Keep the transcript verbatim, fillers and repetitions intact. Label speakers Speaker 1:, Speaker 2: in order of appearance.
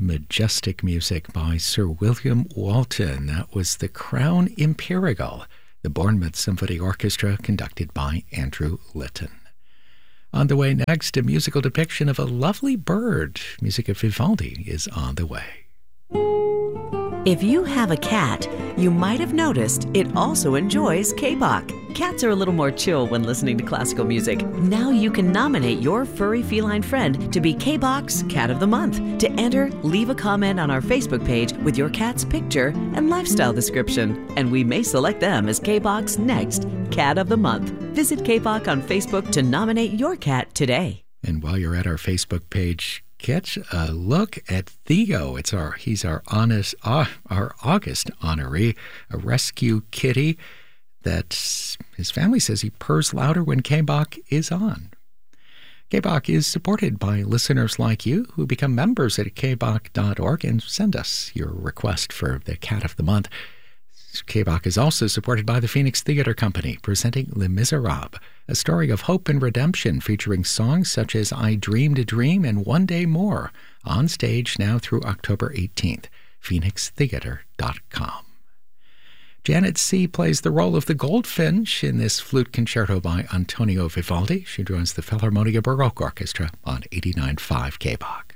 Speaker 1: Majestic music by Sir William Walton. That was the Crown Imperial, the Bournemouth Symphony Orchestra, conducted by Andrew Litton. On the way next, a musical depiction of a lovely bird. Music of Vivaldi is on the way.
Speaker 2: If you have a cat, you might have noticed it also enjoys K-Bach. Cats are a little more chill when listening to classical music. Now you can nominate your furry feline friend to be K-Bach's Cat of the Month. To enter, leave a comment on our Facebook page with your cat's picture and lifestyle description, and we may select them as K-Bach's next Cat of the Month. Visit K-Bach on Facebook to nominate your cat today.
Speaker 1: And while you're at our Facebook page, catch a look at Theo. It's our he's our honest uh, our August honoree, a rescue kitty that his family says he purrs louder when K-Bach is on. K-Bach is supported by listeners like you who become members at k bach dot org and send us your request for the Cat of the Month. K-Bach is also supported by the Phoenix Theatre Company, presenting Les Miserables, a story of hope and redemption featuring songs such as I Dreamed a Dream and One Day More, on stage now through October eighteenth, phoenix theatre dot com. Janet C. plays the role of the goldfinch in this flute concerto by Antonio Vivaldi. She joins the Philharmonia Baroque Orchestra on eighty-nine point five K-Bach.